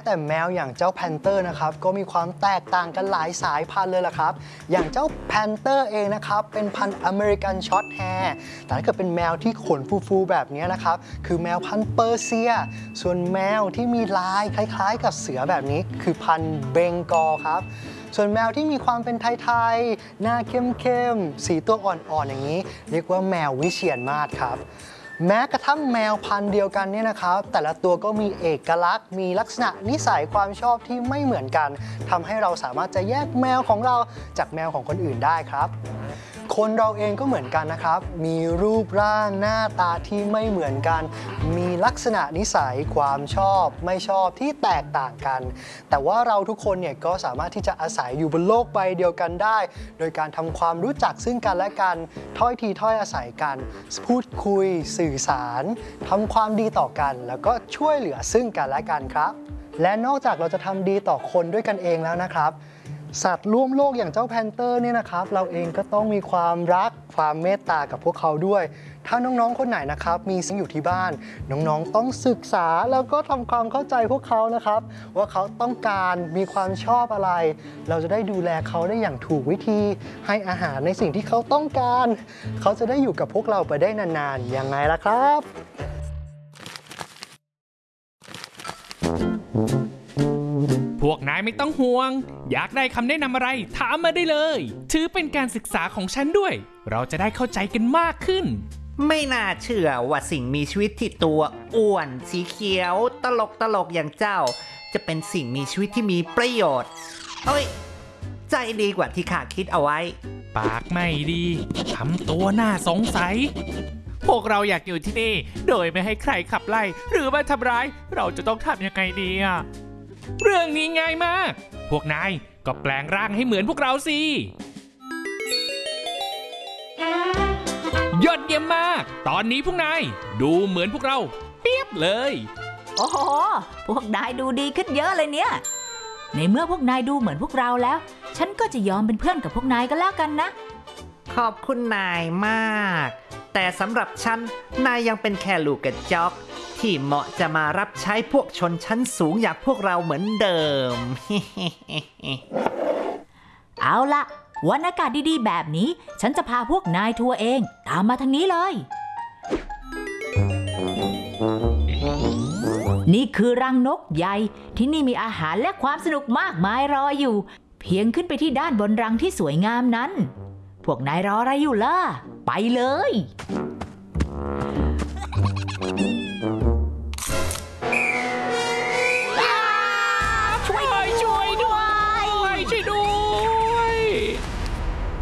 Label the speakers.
Speaker 1: แต่แมวอย่างเจ้าแพนเตอร์นะครับก็มีความแตกต่างกันหลายสายพันธุ์เลยล่ะครับอย่างเจ้าแพนเตอร์เองนะครับเป็นพันธุ์อเมริกันช็อตแฮร์แต่ถ้าเกิดเป็นแมวที่ขนฟูๆแบบนี้นะครับคือแมวพันธุ์เปอร์เซียส่วนแมวที่มีลายคล้ายๆกับเสือแบบนี้คือพันธุ์เบงกอลครับส่วนแมวที่มีความเป็นไทยๆหน้าเข้มๆสีตัวอ่อนๆอย่างนี้เรียกว่าแมววิเชียรมาศครับแม้กระทั่งแมวพันธุ์เดียวกันเนี่ยนะครับแต่ละตัวก็มีเอกลักษณ์มีลักษณะนิสัยความชอบที่ไม่เหมือนกันทำให้เราสามารถจะแยกแมวของเราจากแมวของคนอื่นได้ครับคนเราเองก็เหมือนกันนะครับมีรูปร่างหน้าตาที่ไม่เหมือนกันมีลักษณะนิสัยความชอบไม่ชอบที่แตกต่างกันแต่ว่าเราทุกคนเนี่ยก็สามารถที่จะอาศัยอยู่บนโลกใบเดียวกันได้โดยการทำความรู้จักซึ่งกันและกันถ้อยทีถ้อยอาศัยกันพูดคุยสื่อสารทำความดีต่อกันแล้วก็ช่วยเหลือซึ่งกันและกันครับและนอกจากเราจะทำดีต่อคนด้วยกันเองแล้วนะครับสัตว์ร่วมโลกอย่างเจ้าแพนเตอร์เนี่ยนะครับเราเองก็ต้องมีความรักความเมตตากับพวกเขาด้วยถ้าน้องๆคนไหนนะครับมีสิ่งอยู่ที่บ้านน้องๆต้องศึกษาแล้วก็ทำความเข้าใจพวกเขานะครับว่าเขาต้องการมีความชอบอะไรเราจะได้ดูแลเขาได้อย่างถูกวิธีให้อาหารในสิ่งที่เขาต้องการเขาจะได้อยู่กับพวกเราไปได้นานๆยังไงล่ะครับ
Speaker 2: พวกนายไม่ต้องห่วงอยากได้คำแนะนำอะไรถามมาได้เลยถือเป็นการศึกษาของฉันด้วยเราจะได้เข้าใจกันมากขึ้น
Speaker 3: ไม่น่าเชื่อว่าสิ่งมีชีวิตที่ตัวอ้วนสีเขียวตลกอย่างเจ้าจะเป็นสิ่งมีชีวิตที่มีประโยชน์เฮ้ยใจดีกว่าที่ข้าคิดเอาไว้
Speaker 2: ปากไม่ดีทำตัวน่าสงสัยพวกเราอยากอยู่ที่นี่โดยไม่ให้ใครขับไล่หรือมาทำร้ายเราจะต้องทำยังไงดีอะเรื่องนี้ง่ายมากพวกนายก็แปลงร่างให้เหมือนพวกเราสิยอดเยี่ยมมากตอนนี้พวกนายดูเหมือนพวกเราเปียบเลย
Speaker 4: โอ้โหพวกนายดูดีขึ้นเยอะเลยเนี่ยในเมื่อพวกนายดูเหมือนพวกเราแล้วฉันก็จะยอมเป็นเพื่อนกับพวกนายก็แล้วกันนะ
Speaker 3: ขอบคุณนายมากแต่สำหรับฉันนายยังเป็นแค่ลูกกระจอกที่เหมาะจะมารับใช้พวกชนชั้นสูงอย่างพวกเราเหมือนเดิม
Speaker 4: เอาละวันอากาศดีๆแบบนี้ฉันจะพาพวกนายทัวร์เองตามมาทางนี้เลยนี่คือรังนกใหญ่ที่นี่มีอาหารและความสนุกมากมายรออยู่เพียงขึ้นไปที่ด้านบนรังที่สวยงามนั้นพวกนายรออะไรอยู่ล่ะไปเลย
Speaker 2: ช่วยด้วยช่วยด้วย